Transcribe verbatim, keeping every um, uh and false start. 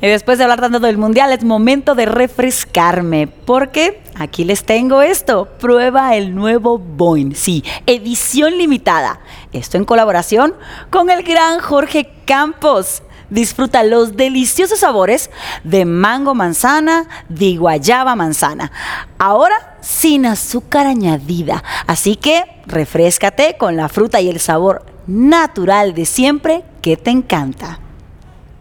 Y después de hablar tanto del mundial, es momento de refrescarme, porque aquí les tengo esto. Prueba el nuevo Boing, sí, edición limitada. Esto en colaboración con el gran Jorge Campos. Disfruta los deliciosos sabores de mango manzana, de guayaba manzana. Ahora sin azúcar añadida. Así que refréscate con la fruta y el sabor natural de siempre que te encanta.